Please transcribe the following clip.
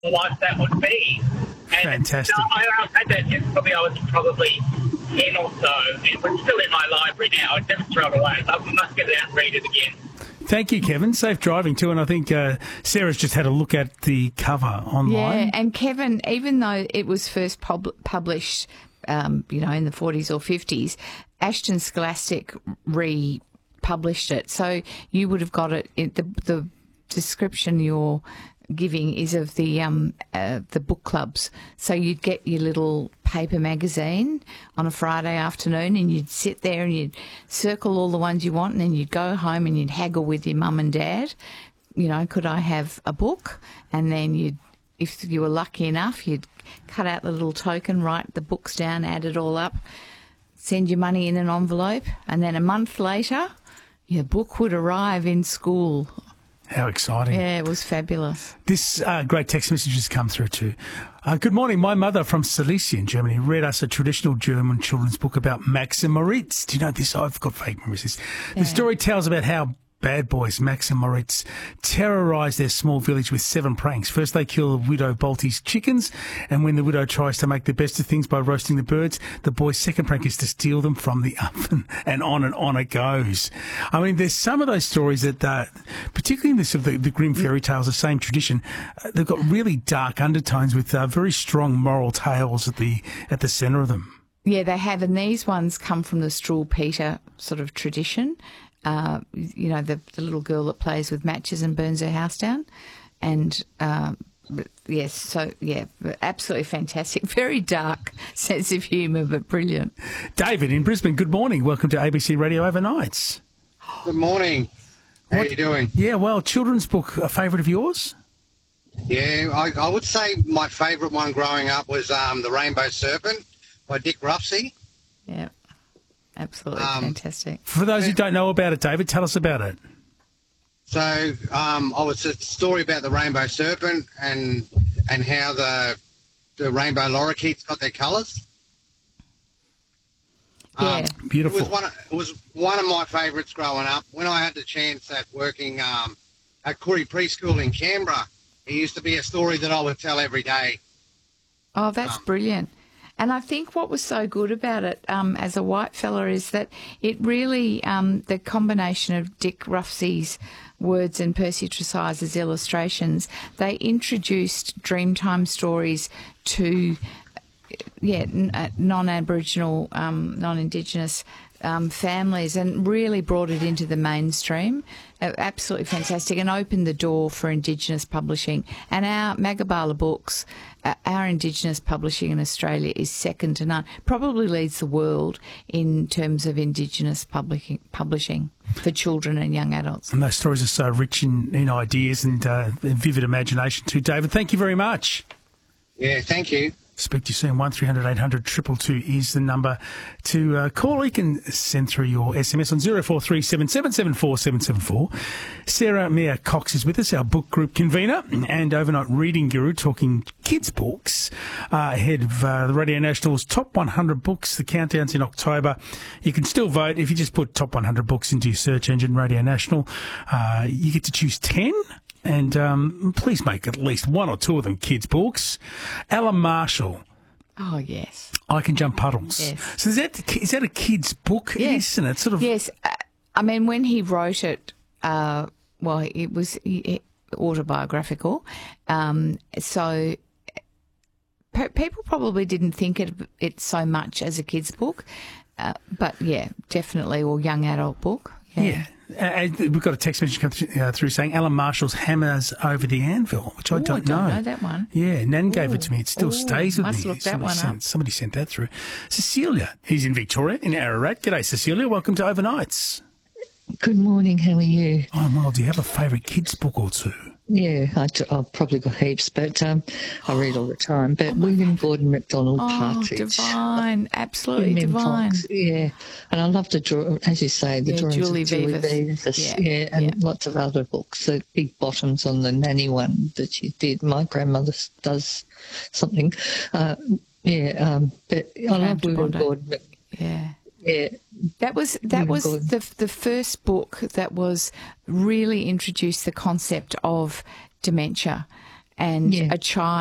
life that would be. And Fantastic. I had that since I was probably 10 or so. It was still in my library now. I'd never throw it away. I must get it out and read it again. Thank you, Kevin. Safe driving too. And I think Sarah's just had a look at the cover online. Yeah, and Kevin, even though it was first published, in the 40s or 50s, Ashton Scholastic republished it. So you would have got it. The description you're giving is of the book clubs. So you'd get your little paper magazine on a Friday afternoon and you'd sit there and you'd circle all the ones you want, and then you'd go home and you'd haggle with your mum and dad, could I have a book? And then if you were lucky enough, you'd cut out the little token, write the books down, add it all up, send your money in an envelope, and then a month later your book would arrive in school. How exciting. Yeah, it was fabulous. This great text message has come through too. Good morning. My mother from Silesia in Germany read us a traditional German children's book about Max and Moritz. Do you know this? I've got vague memories of this. The story tells about how bad boys, Max and Moritz, terrorise their small village with 7 pranks. First, they kill widow Balti's chickens, and when the widow tries to make the best of things by roasting the birds, the boy's second prank is to steal them from the oven, and on it goes. I mean, there's some of those stories that, particularly in this of the grim fairy tales, the same tradition, they've got really dark undertones with very strong moral tales at the centre of them. Yeah, they have, and these ones come from the Struwelpeter sort of tradition. The little girl that plays with matches and burns her house down. And, absolutely fantastic. Very dark sense of humour, but brilliant. David in Brisbane, good morning. Welcome to ABC Radio Overnights. Good morning. How are you doing? Yeah, well, children's book, a favourite of yours? Yeah, I would say my favourite one growing up was The Rainbow Serpent by Dick Ruffsey. Yeah. Absolutely fantastic. For those who don't know about it, David, tell us about it. So, it's a story about the rainbow serpent and how the rainbow lorikeets got their colours. Yeah, beautiful. It was one of my favourites growing up. When I had the chance at working at Koori Preschool in Canberra, it used to be a story that I would tell every day. Oh, that's brilliant. And I think what was so good about it as a white fella is that it really, the combination of Dick Ruffsey's words and Percy Tresize's illustrations, they introduced Dreamtime stories to, non-Aboriginal, non-Indigenous families, and really brought it into the mainstream. Absolutely fantastic, and opened the door for Indigenous publishing. And our Magabala books, our Indigenous publishing in Australia is second to none. Probably leads the world in terms of Indigenous publishing for children and young adults. And those stories are so rich in ideas and vivid imagination too. David, thank you very much. Yeah, thank you. Speak to you soon. 1300 800 222 is the number to call. You can send through your SMS on 0437 774 774. Sarah Mia Cox is with us, our book group convener and overnight reading guru, talking kids' books ahead of the Radio National's Top 100 Books. The countdown's in October. You can still vote if you just put Top 100 Books into your search engine, Radio National. You get to choose 10. And please make at least 1 or 2 of them kids' books. Alan Marshall. Oh, yes. I Can Jump Puddles. Yes. So is that a kid's book? Yes. Isn't it? Sort of. Yes. I mean, when he wrote it, it was autobiographical. So people probably didn't think it so much as a kid's book. But, yeah, definitely, or young adult book. Yeah. We've got a text message come through saying Alan Marshall's Hammers Over the Anvil, which I don't know. I don't know that one. Yeah, Nan gave it to me. It still stays with must me. Look that one up. Somebody sent that through. Cecilia, he's in Victoria, in Ararat. G'day, Cecilia. Welcome to Overnights. Good morning. How are you? I'm well. Do you have a favourite kids' book or two? Yeah, I've probably got heaps, but I read all the time. But William Gordon MacDonald Partridge. Divine, absolutely divine. Fox, yeah, and I love the draw, as you say, the drawings Julie of Julie Vivas. and lots of other books. The Big Bottoms on the Nanny one that she did. My grandmother does something. But I love William Gordon. Yeah. Yeah. That was the first book that was really introduced the concept of dementia. and Yeah. a child